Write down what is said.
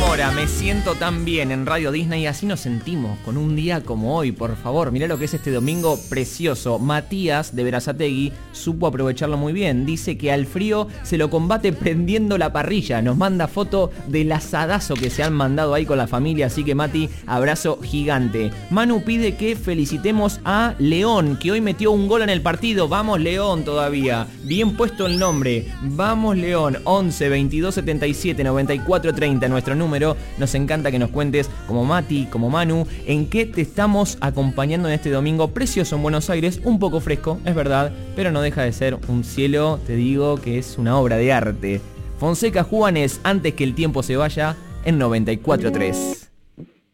hora, me siento tan bien en Radio Disney, así nos sentimos con un día como hoy, por favor. Mirá lo que es este domingo precioso. Matías de Berazategui supo aprovecharlo muy bien. Dice que al frío se lo combate prendiendo la parrilla. Nos manda foto del asadazo que se han mandado ahí con la familia, así que Mati, abrazo gigante. Manu pide que felicitemos a León, que hoy metió un gol en el partido. Vamos León todavía, bien puesto el nombre. Vamos León, 11 22 77 94 30, nuestro número. Nos encanta que nos cuentes, como Mati, como Manu, en qué te estamos acompañando en este domingo precioso en Buenos Aires. Un poco fresco, es verdad, pero no deja de ser un cielo, te digo, que es una obra de arte. Fonseca Juanes, antes que el tiempo se vaya, en 94.3.